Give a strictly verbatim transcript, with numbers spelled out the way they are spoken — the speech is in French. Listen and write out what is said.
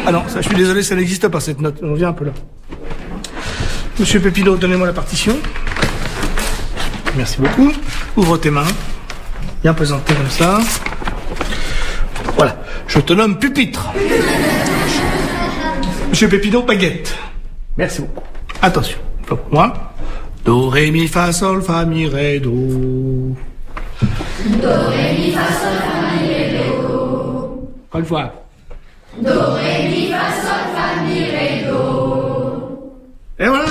Ah non, ça, je suis désolé, ça n'existe pas, cette note. On vient un peu là. Monsieur Pépino, donnez-moi la partition. Merci beaucoup. Ouvre tes mains. Bien présenté comme ça. Voilà. Je te nomme pupitre. Monsieur Pépino, baguette. Merci beaucoup. Attention. Pour moi. Do, ré, mi, fa, sol, fa, mi, ré, do. Do, ré, mi, fa, sol, fa, mi, ré, do. Encore une fois. Do, ré, mi, fa, sol, fa, mi, ré, do. Et voilà.